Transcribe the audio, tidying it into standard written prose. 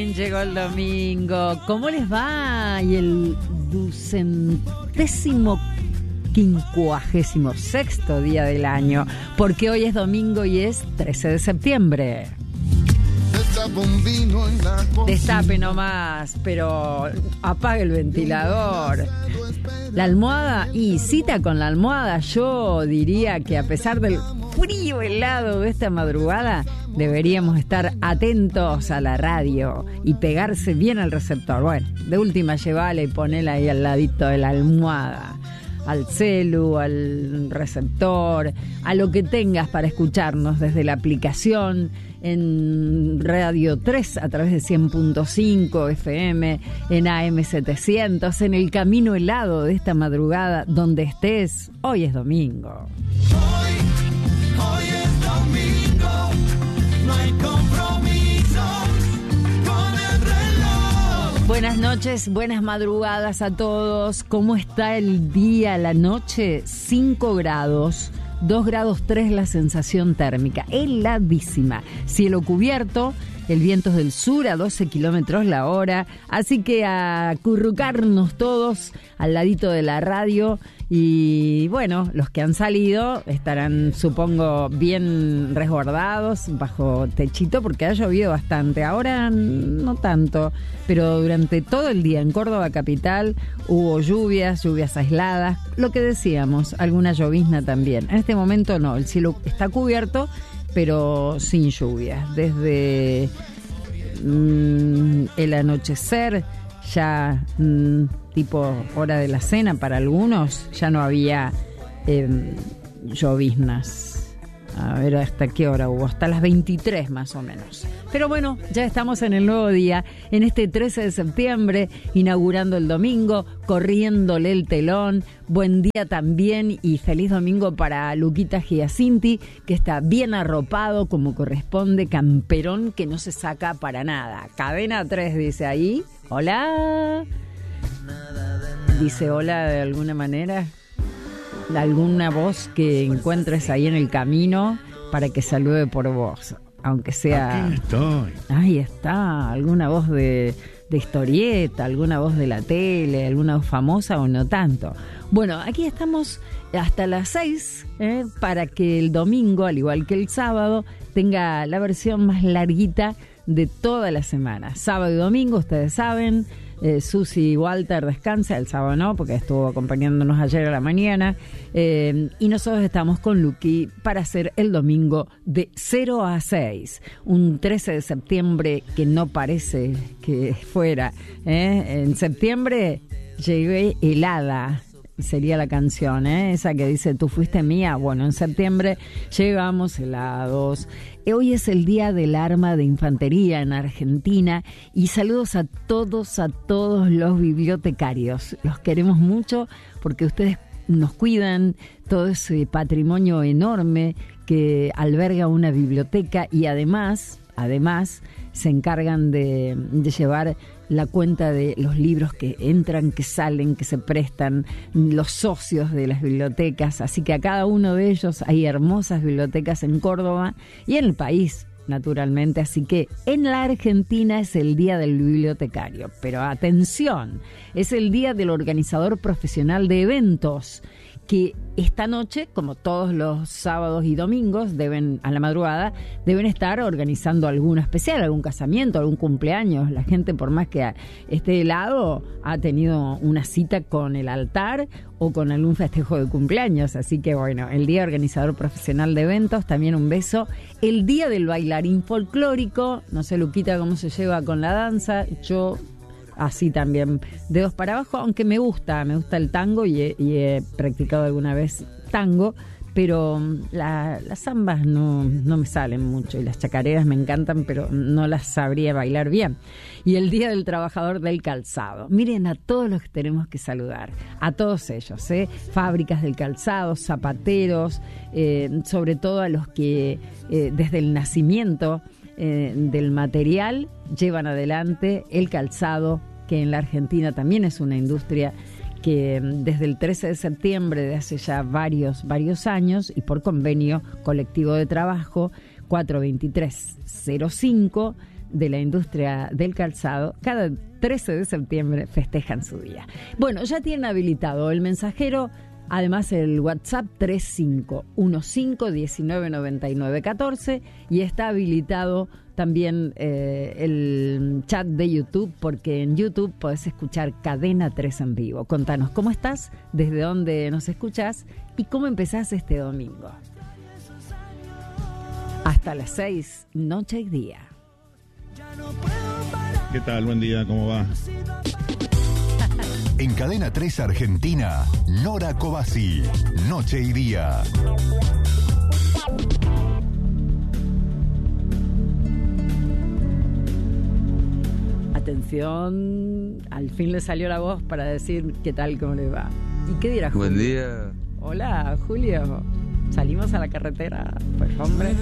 Llegó el domingo. ¿Cómo les va? Y el 256º día del año, porque hoy es domingo y es 13 de septiembre. Destape nomás, pero apague el ventilador. La almohada, y cita con la almohada, yo diría que a pesar del frío helado de esta madrugada, deberíamos estar atentos a la radio y pegarse bien al receptor. Bueno, de última llevala y ponela ahí al ladito de la almohada, al celu, al receptor, a lo que tengas para escucharnos desde la aplicación, en Radio 3 a través de 100.5 FM, en AM 700, en el camino helado de esta madrugada, donde estés. Hoy es domingo. Hoy es domingo, no hay compromisos con el reloj. Buenas noches, buenas madrugadas a todos. ¿Cómo está el día, la noche? 5 grados. 2 grados 3 la sensación térmica, heladísima, cielo cubierto, el viento es del sur a 12 kilómetros la hora, así que a acurrucarnos todos al ladito de la radio. Y bueno, los que han salido estarán, supongo, bien resguardados bajo techito porque ha llovido bastante. Ahora no tanto, pero durante todo el día en Córdoba capital hubo lluvias aisladas. Lo que decíamos, alguna llovizna también. En este momento no, el cielo está cubierto, pero sin lluvias. Desde el anochecer, ya tipo hora de la cena para algunos, ya no había lloviznas. A ver, ¿hasta qué hora hubo? Hasta las 23 más o menos. Pero bueno, ya estamos en el nuevo día, en este 13 de septiembre, inaugurando el domingo, corriéndole el telón. Buen día también y feliz domingo para Luquita Giacinti, que está bien arropado como corresponde, camperón que no se saca para nada. Cadena 3 dice ahí. Hola. Dice hola de alguna manera. Alguna voz que encuentres ahí en el camino para que salude por vos, aunque sea... Aquí estoy. Ahí está, alguna voz de historieta, alguna voz de la tele, alguna voz famosa o no tanto. Bueno, aquí estamos hasta las 6, para que el domingo, al igual que el sábado, tenga la versión más larguita de toda la semana. Sábado y domingo, ustedes saben, Susi y Walter descansa, el sábado no, porque estuvo acompañándonos ayer a la mañana, y nosotros estamos con Luqui para hacer el domingo de 0 a 6, un 13 de septiembre que no parece que fuera, en septiembre llegué helada. Sería la canción, esa que dice tú fuiste mía. Bueno, en septiembre llegamos helados. Hoy es el día del arma de infantería en Argentina y saludos a todos los bibliotecarios. Los queremos mucho porque ustedes nos cuidan todo ese patrimonio enorme que alberga una biblioteca y además se encargan de llevar la cuenta de los libros que entran, que salen, que se prestan, los socios de las bibliotecas. Así que a cada uno de ellos hay hermosas bibliotecas en Córdoba y en el país, naturalmente. Así que en la Argentina es el Día del Bibliotecario. Pero atención, es el Día del Organizador Profesional de Eventos, que esta noche, como todos los sábados y domingos, a la madrugada, deben estar organizando alguno especial, algún casamiento, algún cumpleaños. La gente, por más que esté helado, ha tenido una cita con el altar o con algún festejo de cumpleaños. Así que bueno, el Día Organizador Profesional de Eventos, también un beso. El Día del Bailarín Folclórico, no sé, Luquita, cómo se lleva con la danza. Yo... así también, dedos para abajo, aunque me gusta el tango y he practicado alguna vez tango, pero las zambas no me salen mucho y las chacareras me encantan, pero no las sabría bailar bien. Y el Día del Trabajador del Calzado. Miren a todos los que tenemos que saludar, a todos ellos, fábricas del calzado, zapateros, sobre todo a los que desde el nacimiento del material llevan adelante el calzado, que en la Argentina también es una industria que desde el 13 de septiembre de hace ya varios años y por convenio colectivo de trabajo 42305 de la industria del calzado, cada 13 de septiembre festejan su día. Bueno, ya tienen habilitado el mensajero, además el WhatsApp 3515199914 y está habilitado también el chat de YouTube, porque en YouTube podés escuchar Cadena 3 en vivo. Contanos cómo estás, desde dónde nos escuchás y cómo empezás este domingo. Hasta las 6, noche y día. ¿Qué tal? Buen día, ¿cómo va? En Cadena 3 Argentina, Nora Cobasi, Noche y Día. Atención, al fin le salió la voz para decir qué tal, cómo le va. ¿Y qué dirá Julio? Buen día. Hola, Julio. ¿Salimos a la carretera? Pues hombre.